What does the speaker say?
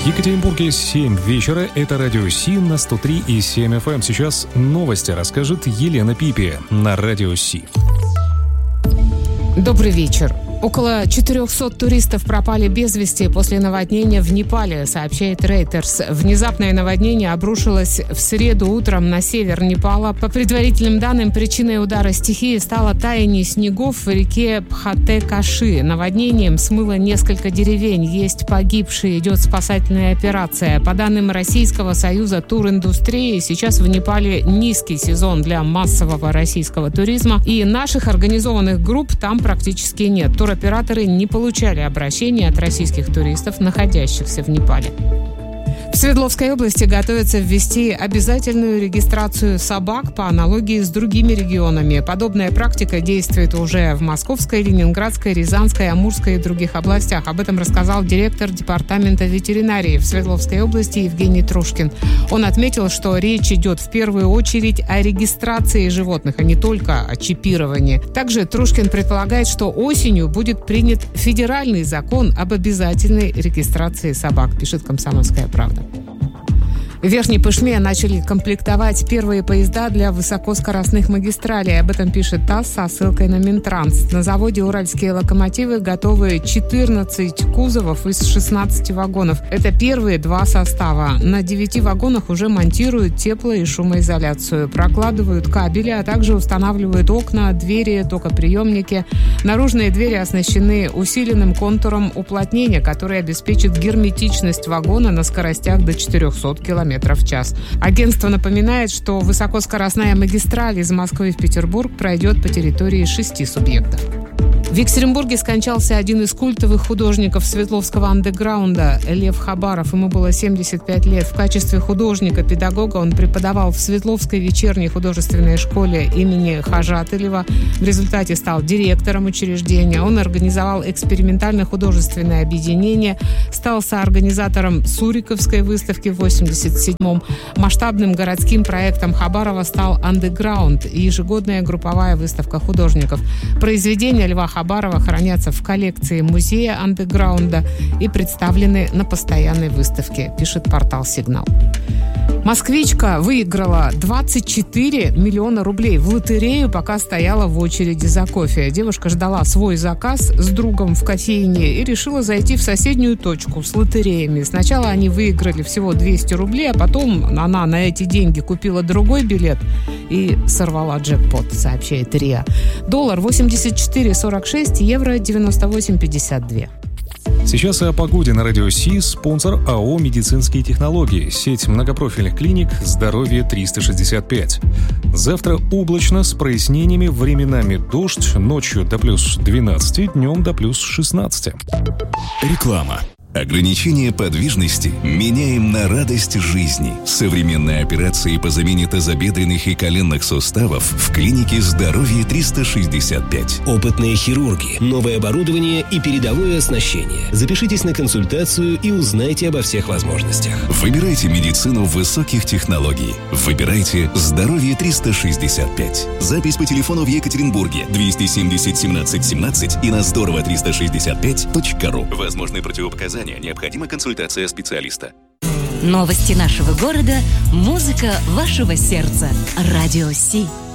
Екатеринбурге 7 вечера. Это Радио Си на 103,7 FM. Сейчас новости расскажет Елена Пипи на Радио Си. Добрый вечер. Около 400 туристов пропали без вести после наводнения в Непале, сообщает Reuters. Внезапное наводнение обрушилось в среду утром на север Непала. По предварительным данным, причиной удара стихии стало таяние снегов в реке Пхате-Каши. Наводнением смыло несколько деревень. Есть погибшие, идет спасательная операция. По данным Российского союза туриндустрии, сейчас в Непале низкий сезон для массового российского туризма, и наших организованных групп там практически нет. Туроператоры не получали обращений от российских туристов, находящихся в Непале. В Свердловской области готовятся ввести обязательную регистрацию собак по аналогии с другими регионами. Подобная практика действует уже в Московской, Ленинградской, Рязанской, Амурской и других областях. Об этом рассказал директор департамента ветеринарии в Свердловской области Евгений Трушкин. Он отметил, что речь идет в первую очередь о регистрации животных, а не только о чипировании. Также Трушкин предполагает, что осенью будет принят федеральный закон об обязательной регистрации собак, пишет «Комсомольская правда». В Верхней Пышме начали комплектовать первые поезда для высокоскоростных магистралей. Об этом пишет ТАСС со ссылкой на Минтранс. На заводе «Уральские локомотивы» готовы 14 кузовов из 16 вагонов. Это первые два состава. На 9 вагонах уже монтируют тепло- и шумоизоляцию, прокладывают кабели, а также устанавливают окна, двери, токоприемники. Наружные двери оснащены усиленным контуром уплотнения, который обеспечит герметичность вагона на скоростях до 400 км в час. Агентство напоминает, что высокоскоростная магистраль из Москвы в Петербург пройдет по территории 6 субъектов. В Екатеринбурге скончался один из культовых художников свердловского андеграунда Лев Хабаров. Ему было 75 лет. В качестве художника-педагога он преподавал в Свердловской вечерней художественной школе имени Хажатылева. В результате стал директором учреждения. Он организовал экспериментально-художественное объединение, стал соорганизатором Суриковской выставки в 1987-м. Масштабным городским проектом Хабарова стал «Андеграунд» – ежегодная групповая выставка художников. Произведения Льва Хабарова хранятся в коллекции музея андеграунда и представлены на постоянной выставке, пишет портал «Сигнал». Москвичка выиграла 24 миллиона рублей в лотерею, пока стояла в очереди за кофе. Девушка ждала свой заказ с другом в кофейне и решила зайти в соседнюю точку с лотереями. Сначала они выиграли всего 200 рублей, а потом она на эти деньги купила другой билет и сорвала джекпот, сообщает РИА. Доллар 84,46, евро 98,52. Сейчас о погоде на Радио Си. Спонсор АО «Медицинские технологии». Сеть многопрофильных клиник «Здоровье 365». Завтра облачно с прояснениями, временами дождь, ночью до плюс 12, днем до плюс 16. Реклама. Ограничение подвижности меняем на радость жизни. Современные операции по замене тазобедренных и коленных суставов в клинике «Здоровье 365». Опытные хирурги, новое оборудование и передовое оснащение. Запишитесь на консультацию и узнайте обо всех возможностях. Выбирайте медицину высоких технологий. Выбирайте «Здоровье 365». Запись по телефону в Екатеринбурге 270 17 17 и на здорово365.ру. Возможны противопоказания. Необходима консультация специалиста. Новости нашего города, музыка вашего сердца. Радио Си.